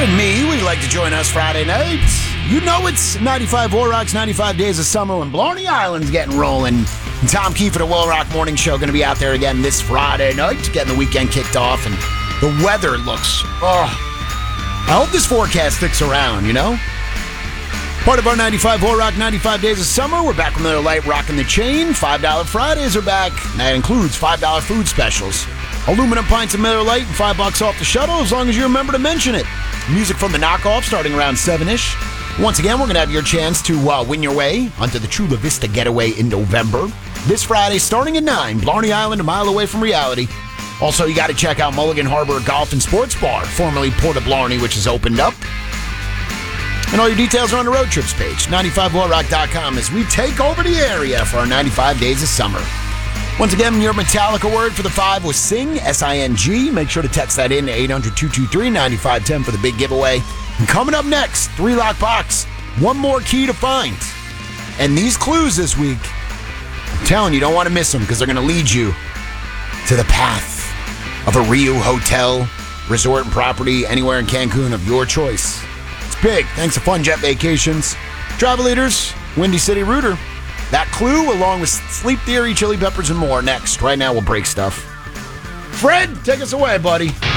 me, would you like to join us Friday night? You know it's 95 War Rock's 95 Days of Summer when Blarney Island's getting rolling. And Tom Keefe at the Will Rock Morning Show going to be out there again this Friday night, getting the weekend kicked off. And the weather looks, I hope this forecast sticks around, you know? Part of our 95 War Rock 95 Days of Summer, we're back with Miller Lite rocking the chain. $5 Fridays are back. And that includes $5 food specials. Aluminum pints of Miller Lite and $5 off the shuttle as long as you remember to mention it. Music from the knockoff starting around 7-ish. Once again, we're going to have your chance to win your way onto the Chula Vista Getaway in November. This Friday, starting at 9, Blarney Island, a mile away from reality. Also, you got to check out Mulligan Harbor Golf and Sports Bar, formerly Port of Blarney, which has opened up. And all your details are on the road trips page, 95warrock.com, as we take over the area for our 95 Days of Summer. Once again, your Metallica word for the 5 was SING, S-I-N-G. Make sure to text that in to 800-223-9510 for the big giveaway. And coming up next, 3-lock box, one more key to find. And these clues this week, I'm telling you, you don't want to miss them because they're going to lead you to the path of a Rio hotel, resort, and property anywhere in Cancun of your choice. It's big. Thanks to Fun Jet Vacations. Travel Leaders, Windy City Rooter. That clue, along with Sleep Theory, Chili Peppers, and more next. Right now, we'll break stuff. Fred, take us away, buddy.